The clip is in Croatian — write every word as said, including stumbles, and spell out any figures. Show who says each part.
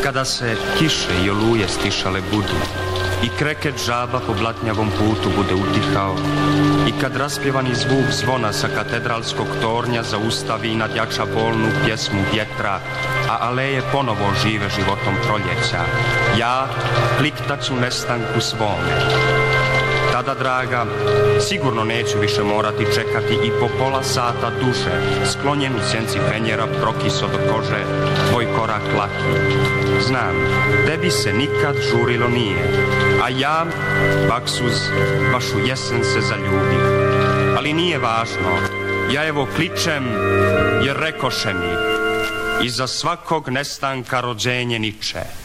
Speaker 1: Kada se kiše i oluje stišale budu i kreket žaba po blatnjavom putu bude utihao i kad raspjevani zvuk zvona sa katedralskog tornja zaustavi i nadjača bolnu pjesmu vjetra, a aleje ponovo žive životom proljeća, ja kliktaću nestanku svome. Tada, draga, sigurno neću više morati čekati i po pola sata duže, sklonjen u sjenci fenjera, prokiso do kože, tvoj korak laki. Znam, tebi se nikad žurilo nije, a ja, baksuz, baš u jesen se zaljubim. Ali nije važno, ja evo kličem jer rekoše mi, iza svakog nestanka rođenje niče.